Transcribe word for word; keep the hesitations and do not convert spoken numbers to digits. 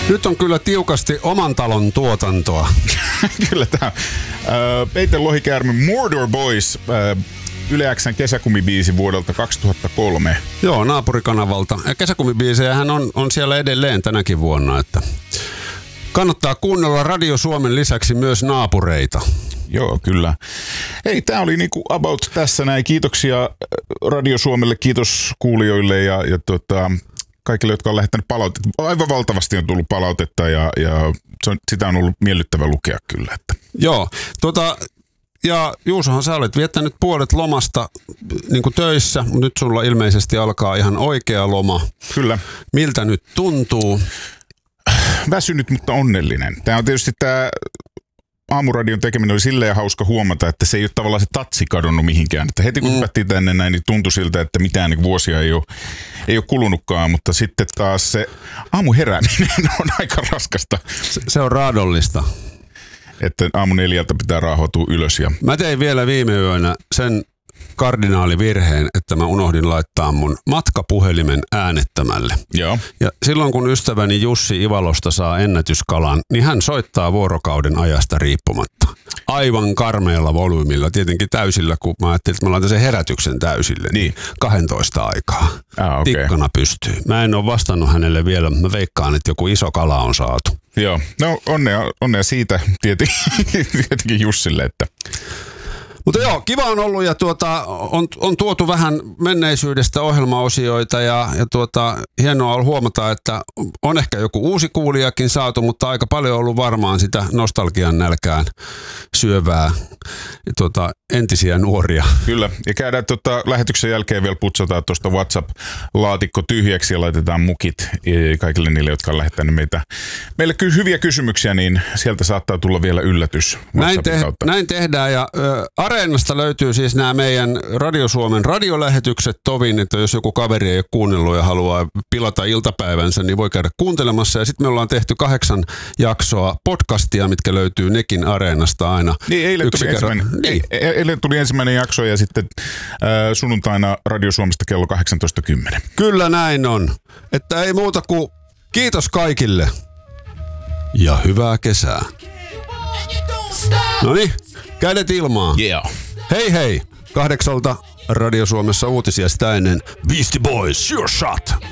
Nyt on kyllä tiukasti oman talon tuotantoa. Kyllä tämä uh, Peite Lohikäärme Mordor Boys, uh, Yle X:n kesäkumibiisi vuodelta kaksituhattakolme. Joo, naapurikanavalta. Ja kesäkumibiisejähän on, on siellä edelleen tänäkin vuonna, että kannattaa kuunnella Radio Suomen lisäksi myös naapureita. Joo, kyllä. Hei, tää oli niinku about tässä näin. Kiitoksia Radio Suomelle, kiitos kuulijoille ja, ja tota, kaikille, jotka on lähettänyt palautetta. Aivan valtavasti on tullut palautetta ja, ja se on, sitä on ollut miellyttävä lukea kyllä. Että. Joo, tota... Ja Juusohan, sä olet viettänyt puolet lomasta niin kuin töissä, mutta nyt sulla ilmeisesti alkaa ihan oikea loma. Kyllä. Miltä nyt tuntuu? Väsynyt, mutta onnellinen. Tämä on tietysti tämä aamuradion tekeminen oli silleen hauska huomata, että se ei ole tavallaan se tatsi kadonnut mihinkään. Että heti kun mm. päättiin tänne näin, niin tuntui siltä, että mitään niin vuosia ei ole, ei ole kulunutkaan, mutta sitten taas se aamuherääminen on aika raskasta. Se, se on raadollista. Että aamu neljältä pitää raahoitua ylös. Ja... Mä tein vielä viime yönä sen kardinaalivirheen, että mä unohdin laittaa mun matkapuhelimen äänettömälle. Joo. Ja silloin kun ystäväni Jussi Ivalosta saa ennätyskalan, niin hän soittaa vuorokauden ajasta riippumatta. Aivan karmeella volyymilla, tietenkin täysillä, kun mä ajattelin, että mä laitan sen herätyksen täysille, niin kahdentoista aikaa. Ah, okay. Tikkana pystyy. Mä en ole vastannut hänelle vielä, mä veikkaan, että joku iso kala on saatu. Joo, no onnea, onnea siitä tietenkin, tietenkin Jussille, että... Mutta joo, kiva on ollut ja tuota, on, on tuotu vähän menneisyydestä ohjelmaosioita ja, ja tuota, hienoa on huomata, että on ehkä joku uusi kuulijakin saatu, mutta aika paljon on ollut varmaan sitä nostalgian nälkään syövää ja tuota, entisiä nuoria. Kyllä, ja käydään tuota, lähetyksen jälkeen vielä putsataan tuosta WhatsApp-laatikko tyhjäksi ja laitetaan mukit kaikille niille, jotka on lähettänyt meitä. Meille kyllä hyviä kysymyksiä, niin sieltä saattaa tulla vielä yllätys. Näin, te, näin tehdään ja ö, Areenasta löytyy siis nämä meidän Radio Suomen radiolähetykset tovin, että jos joku kaveri ei ole kuunnellut ja haluaa pilata iltapäivänsä, niin voi käydä kuuntelemassa. Ja sitten me ollaan tehty kahdeksan jaksoa podcastia, mitkä löytyy nekin Areenasta aina. Niin, eilen tuli, ensimmäinen, niin. eilen tuli ensimmäinen jakso ja sitten äh, sunnuntaina Radio Suomesta kello kahdeksantoista kymmenen. Kyllä näin on. Että ei muuta kuin kiitos kaikille ja hyvää kesää. No niin. Kädet ilmaan. Yeah. Hei hei. Kahdeksalta Radio Suomessa uutisia sitä ennen. Beastie Boys, Sure Shot.